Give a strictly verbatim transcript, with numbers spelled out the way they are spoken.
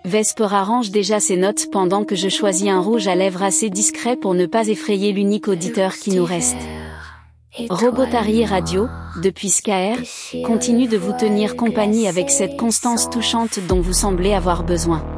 Vesper arrange déjà ses notes pendant que je choisis un rouge à lèvres assez discret pour ne pas effrayer l'unique auditeur qui nous reste. Robotari Radio, depuis Skaer, continue de vous tenir compagnie avec cette constance touchante dont vous semblez avoir besoin.